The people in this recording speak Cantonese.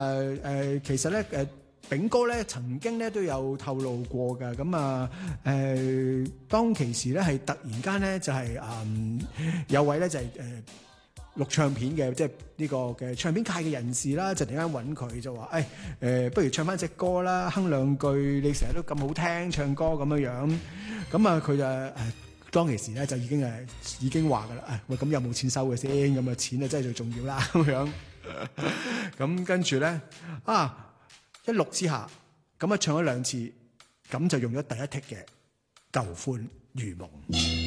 其實咧炳哥咧曾經咧都有透露過㗎，咁當其時咧係突然間咧就係、有位咧就係、錄唱片嘅，即係呢個嘅唱片界嘅人士啦，就突然間揾佢就話：不如唱翻隻歌啦，哼兩句，你成日都咁好聽唱歌咁樣。咁啊，佢就當其時咧就已經話㗎啦，喂，咁有冇錢收嘅先？咁啊，錢啊真係最重要啦咁樣。咁跟住咧一錄之下，咁啊唱咗2次，咁就用咗第一剔嘅舊歡如夢。